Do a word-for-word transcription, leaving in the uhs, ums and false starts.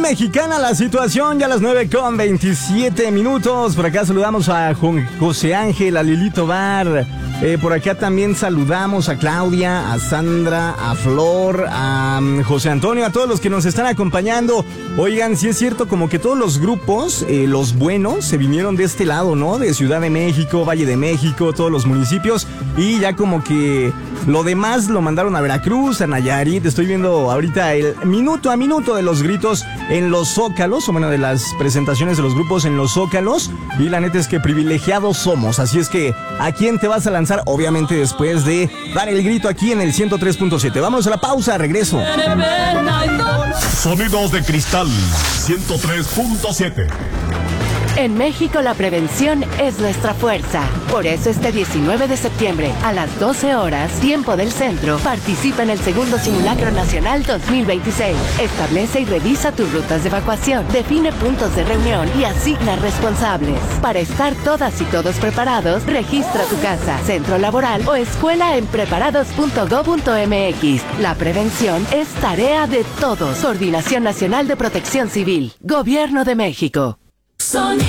mexicana la situación, ya a las nueve con veintisiete minutos. Por acá saludamos a José Ángel, a Lilito Bar. Eh, por acá también saludamos a Claudia, a Sandra, a Flor, a um, José Antonio, a todos los que nos están acompañando. Oigan, sí es cierto, como que todos los grupos, eh, los buenos, se vinieron de este lado, ¿no? De Ciudad de México, Valle de México, todos los municipios. Y ya como que lo demás lo mandaron a Veracruz, a Nayarit. Estoy viendo ahorita el minuto a minuto de los gritos en los zócalos, o bueno, de las presentaciones de los grupos en los zócalos. Y la neta es que privilegiados somos. Así es que, ¿a quién te vas a lanzar? Obviamente después de dar el grito aquí en el ciento tres punto siete. Vámonos a la pausa, regreso. Sonidos de Cristal ciento tres punto siete. En México la prevención es nuestra fuerza. Por eso este diecinueve de septiembre a las doce horas, tiempo del centro, participa en el segundo Simulacro Nacional dos mil veintiséis. Establece y revisa tus rutas de evacuación, define puntos de reunión y asigna responsables. Para estar todas y todos preparados, registra tu casa, centro laboral o escuela en preparados punto gob punto mx. La prevención es tarea de todos. Coordinación Nacional de Protección Civil. Gobierno de México. Son